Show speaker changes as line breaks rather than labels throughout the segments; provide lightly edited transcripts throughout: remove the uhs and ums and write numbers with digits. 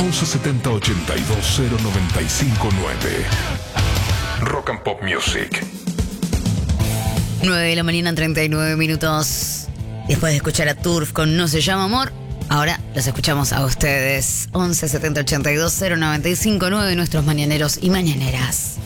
11 70 82 095 9. Rock and Pop Music.
9 de la mañana, 39 minutos. Después de escuchar a Turf con No se llama amor, ahora los escuchamos a ustedes. 11 70 82 095 9, nuestros mañaneros y mañaneras.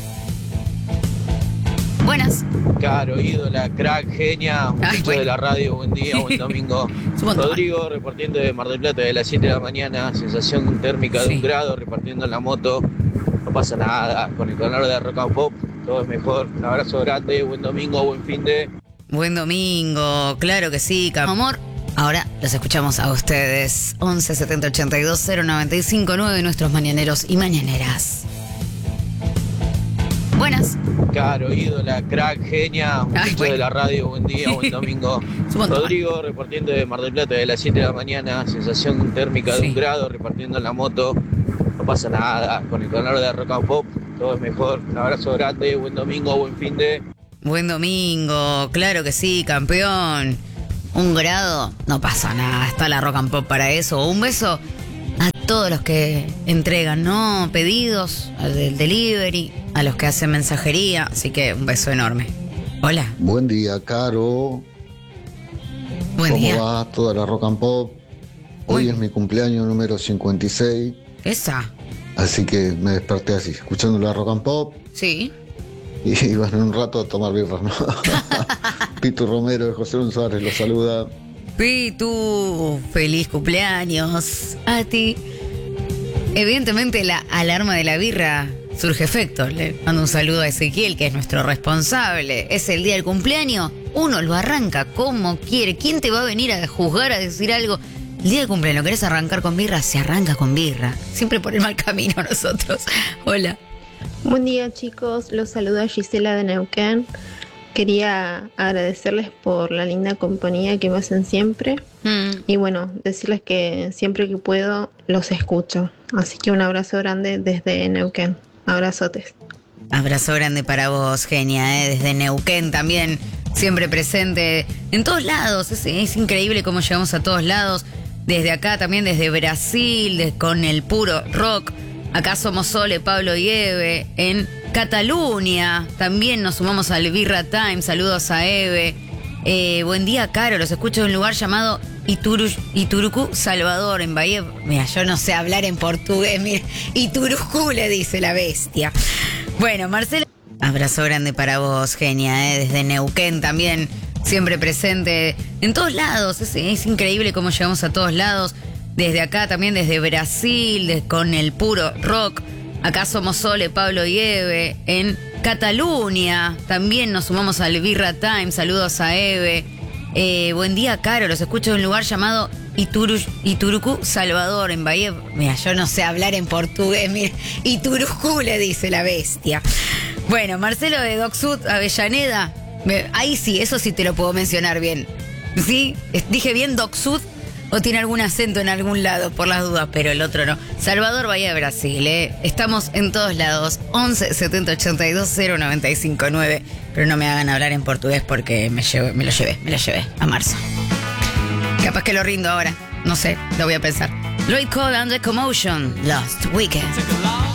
Buenas.
Caro, ídola, crack, genia, un bicho de la radio, buen día, buen domingo. Rodrigo, repartiendo de Mar del Plata de las 7 de la mañana, sensación térmica de 1 grado, repartiendo en la moto. No pasa nada, con el calor de Rock and Pop, todo es mejor. Un abrazo grande, buen domingo, buen fin de...
Buen domingo, claro que sí, amor. Ahora los escuchamos a ustedes. 11 70 82 095 9, nuestros mañaneros y mañaneras. Buenas.
Caro, ídola, crack, genia, un bicho de la radio, buen día, buen domingo. Rodrigo, repartiendo de Mar del Plata de las 7 de la mañana, sensación térmica de 1 grado, repartiendo en la moto. No pasa nada, con el calor de Rock and Pop, todo es mejor. Un abrazo grande, buen domingo, buen fin de...
Buen domingo, claro que sí, campeón. 1 grado, no pasa nada, está la Rock and Pop para eso. Un beso a todos los que entregan, ¿no? Pedidos, al del delivery, a los que hacen mensajería, así que un beso enorme. Hola.
Buen día, Caro.
Buen día.
¿Cómo va toda la Rock and Pop? Hoy es mi cumpleaños número 56.
Esa.
Así que me desperté así, escuchando la Rock and Pop.
Sí.
Y van en un rato a tomar birra, ¿no? Pitu Romero de José Luis Suárez los saluda.
Pitu, feliz cumpleaños a ti. Evidentemente la alarma de la birra surge efecto. Le mando un saludo a Ezequiel, que es nuestro responsable. Es el día del cumpleaños, uno lo arranca como quiere. ¿Quién te va a venir a juzgar, a decir algo? El día del cumpleaños, ¿querés arrancar con birra? Se arranca con birra. Siempre por el mal camino nosotros. Hola.
Buen día, chicos, los saluda Gisela de Neuquén. Quería agradecerles por la linda compañía que me hacen siempre. Y bueno, decirles que siempre que puedo los escucho. Así que un abrazo grande desde Neuquén. Abrazotes.
Abrazo grande para vos, genia, desde Neuquén también, siempre presente en todos lados. Es increíble cómo llegamos a todos lados. Desde acá también, desde Brasil, con el puro rock. Acá somos Sole, Pablo y Eve. En Cataluña también nos sumamos al Birra Time. Saludos a Eve. Buen día, Caro. Los escucho en un lugar llamado Iturucú, Salvador, en Bahía. Mira, yo no sé hablar en portugués. Mira, Iturucú le dice la bestia. Bueno, Marcela. Abrazo grande para vos, genia, desde Neuquén también, siempre presente en todos lados. Es increíble cómo llegamos a todos lados. Desde acá también, desde Brasil, con el puro rock. Acá somos Sole, Pablo y Eve. En Cataluña también nos sumamos al Birra Time. Saludos a Eve. Buen día, Caro. Los escucho en un lugar llamado Iturucú, Salvador, en Bahía. Mira, yo no sé hablar en portugués. Mira, Iturucú le dice la bestia. Bueno, Marcelo de Doc Sud, Avellaneda. Ahí sí, eso sí te lo puedo mencionar bien. ¿Sí? ¿Dije bien Doc Sud? ¿O tiene algún acento en algún lado, por las dudas, pero el otro no? Salvador, Bahía de Brasil, Estamos en todos lados. 11 70 82 095 9. Pero no me hagan hablar en portugués porque me lo llevé a marzo. Capaz que lo rindo ahora. No sé, lo voy a pensar. Lloyd Cole and the Commotion, Lost Weekend.